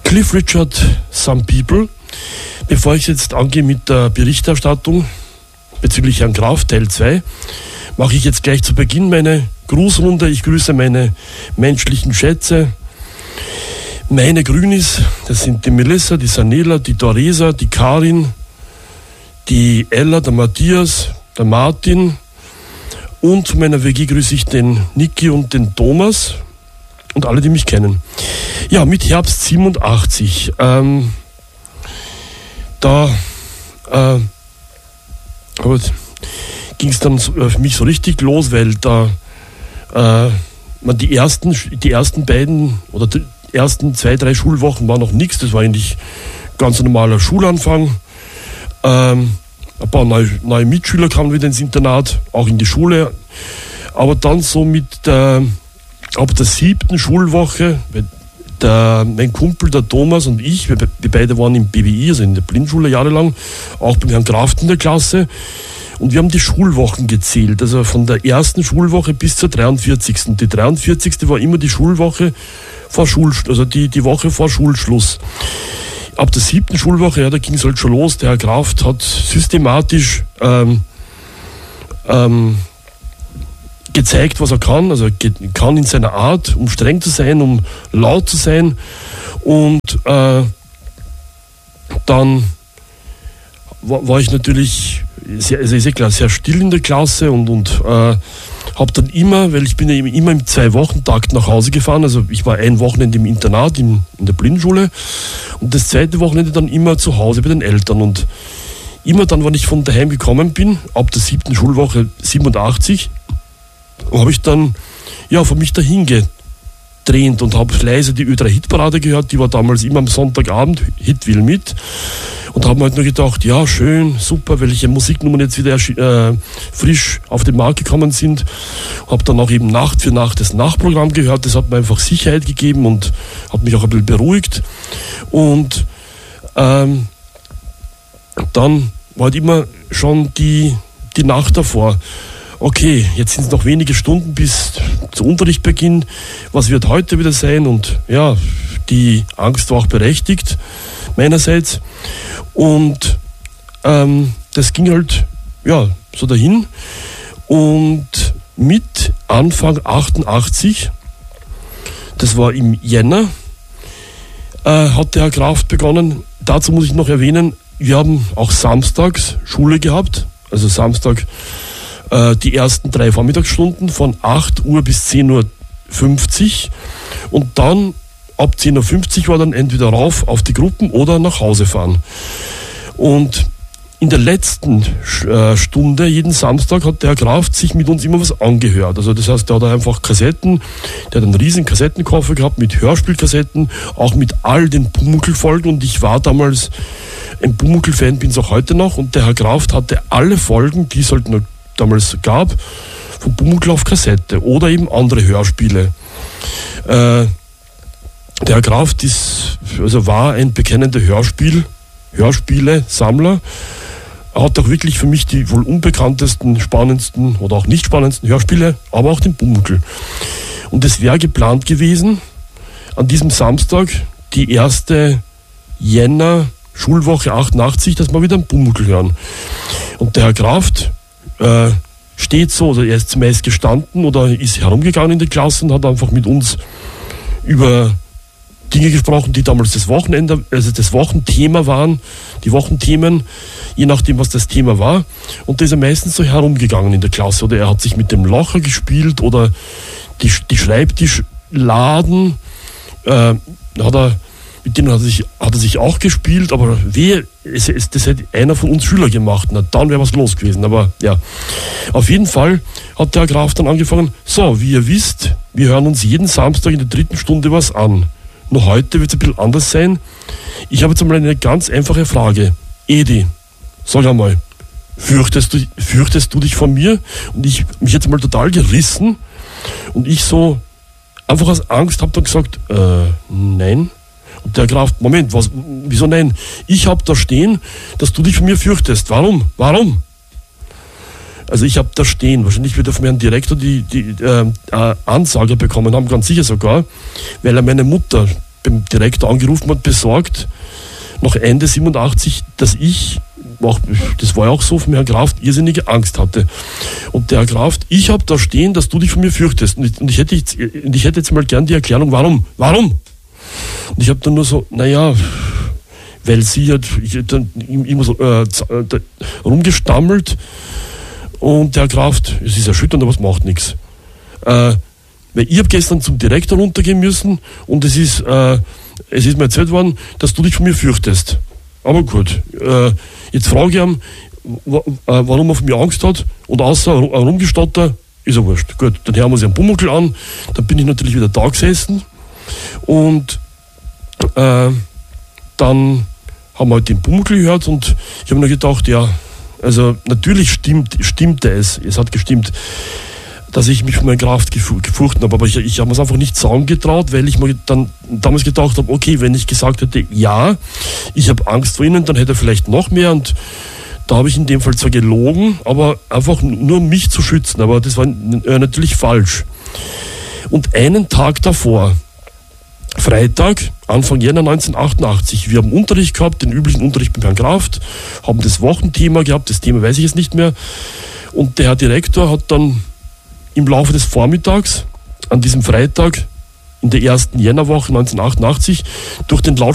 Cliff Richard, Some People. Bevor ich jetzt angehe mit der Berichterstattung bezüglich Herrn Graf, Teil 2, mache ich jetzt gleich zu Beginn meine Grußrunde. Ich grüße meine menschlichen Schätze, meine Grünis, das sind die Melissa, die Sanela, die Doresa, die Karin, die Ella, der Matthias, der Martin, und zu meiner WG grüße ich den Niki und den Thomas und alle, die mich kennen. Ja, mit Herbst 87, ging es dann für mich so richtig los, weil da man die ersten beiden oder die ersten 2-3 Schulwochen war noch nichts, das war eigentlich ganz normaler Schulanfang. Ein paar neue Mitschüler kamen wieder ins Internat, auch in die Schule, aber dann so ab der 7. Schulwoche, mein Kumpel, der Thomas und ich, wir beide waren im BWI, also in der Blindschule jahrelang, auch beim Herrn Kraft in der Klasse, und wir haben die Schulwochen gezählt, also von der ersten Schulwoche bis zur 43. Die 43. war immer die Schulwoche vor also die Woche vor Schulschluss. Ab der 7. Schulwoche, ja, da ging es halt schon los. Der Herr Kraft hat systematisch gezeigt, was er kann. Also er kann in seiner Art, um streng zu sein, um laut zu sein. Und dann war ich natürlich sehr still in der Klasse und habe dann immer, weil ich bin ja immer im 2-Wochen-Takt nach Hause gefahren, also ich war ein Wochenende im Internat in der Blindschule und das zweite Wochenende dann immer zu Hause bei den Eltern, und immer dann, wenn ich von daheim gekommen bin, ab der 7. Schulwoche 87, habe ich dann von mich dahin gedreht und habe leise die Ö3-Hitparade gehört, die war damals immer am Sonntagabend, Hit will mit, und habe mir halt nur gedacht, ja, schön, super, welche Musiknummern jetzt wieder frisch auf den Markt gekommen sind. Habe dann auch eben Nacht für Nacht das Nachtprogramm gehört, das hat mir einfach Sicherheit gegeben und hat mich auch ein bisschen beruhigt. Und dann war halt immer schon die Nacht davor, okay, jetzt sind es noch wenige Stunden bis zu Unterrichtsbeginn, was wird heute wieder sein? Und ja, die Angst war auch berechtigt meinerseits, und das ging halt so dahin, und mit Anfang 88, das war im Jänner, hat der Herr Kraft begonnen. Dazu muss ich noch erwähnen, wir haben auch samstags Schule gehabt, also Samstag die ersten 3 Vormittagsstunden von 8 Uhr bis 10:50 Uhr, und dann ab 10:50 Uhr war dann entweder rauf auf die Gruppen oder nach Hause fahren. Und in der letzten Stunde, jeden Samstag, hat der Herr Kraft sich mit uns immer was angehört. Also das heißt, der hat einfach Kassetten, der hat einen riesigen Kassettenkoffer gehabt mit Hörspielkassetten, auch mit all den Pumuckl-Folgen, und ich war damals ein Pumuckl-Fan, bin es auch heute noch, und der Herr Kraft hatte alle Folgen, die es halt noch damals gab, von Pumuckl auf Kassette oder eben andere Hörspiele. Der Herr Kraft war ein bekennender Hörspiele-Sammler. Er hat auch wirklich für mich die wohl unbekanntesten, spannendsten oder auch nicht spannendsten Hörspiele, aber auch den Pumuckl. Und es wäre geplant gewesen, an diesem Samstag, die erste Jänner Schulwoche 88, dass wir wieder einen Pumuckl hören. Und der Herr Kraft steht so, oder er ist zumeist gestanden oder ist herumgegangen in die Klasse und hat einfach mit uns über Dinge gesprochen, die damals das Wochenende, also das Wochenthema waren, die Wochenthemen, je nachdem, was das Thema war. Und da ist er meistens so herumgegangen in der Klasse, oder er hat sich mit dem Locher gespielt oder die Schreibtischladen, mit denen hat er sich auch gespielt, aber das hätte einer von uns Schüler gemacht, na, dann wäre was los gewesen. Aber ja, auf jeden Fall hat der Herr Graf dann angefangen, so, wie ihr wisst, wir hören uns jeden Samstag in der 3. Stunde was an. Nur heute wird es ein bisschen anders sein. Ich habe jetzt einmal eine ganz einfache Frage. Edi, sag einmal, fürchtest du dich von mir? Und ich mich jetzt mal total gerissen, und ich so einfach aus Angst habe dann gesagt, nein. Und der Graf, Moment, wieso nein? Ich habe da stehen, dass du dich von mir fürchtest. Warum? Also ich habe da stehen, wahrscheinlich wird er von Herrn Direktor die Ansage bekommen haben, ganz sicher sogar, weil er meine Mutter beim Direktor angerufen und besorgt, nach Ende 87, dass ich, das war ja auch so von Herrn Kraft, irrsinnige Angst hatte. Und der Herr Kraft, ich habe da stehen, dass du dich von mir fürchtest. Und ich hätte jetzt mal gern die Erklärung, warum? Und ich habe dann nur so, naja, weil sie hat dann immer so rumgestammelt und der Herr Kraft, es ist erschütternd, aber es macht nichts. Weil ich habe gestern zum Direktor runtergehen müssen und es ist mir erzählt worden, dass du dich von mir fürchtest. Aber gut, jetzt frage ich ihn, warum er von mir Angst hat und außer rumgestottert, ist er wurscht. Gut, dann hören wir uns einen Pumuckl an, dann bin ich natürlich wieder da gesessen und dann haben wir halt den Pumuckl gehört und ich habe mir gedacht, ja, also natürlich stimmte es hat gestimmt, dass ich mich von meiner Kraft gefurchten habe, aber ich habe mir es einfach nicht sagen getraut, weil ich mir dann damals gedacht habe, okay, wenn ich gesagt hätte, ja, ich habe Angst vor ihnen, dann hätte er vielleicht noch mehr und da habe ich in dem Fall zwar gelogen, aber einfach nur um mich zu schützen, aber das war natürlich falsch. Und einen Tag davor, Freitag, Anfang Jänner 1988, wir haben Unterricht gehabt, den üblichen Unterricht beim Herrn Kraft, haben das Wochenthema gehabt, das Thema weiß ich jetzt nicht mehr und der Herr Direktor hat dann im Laufe des Vormittags, an diesem Freitag, in der ersten Jännerwoche 1988, durch den Lautsprecher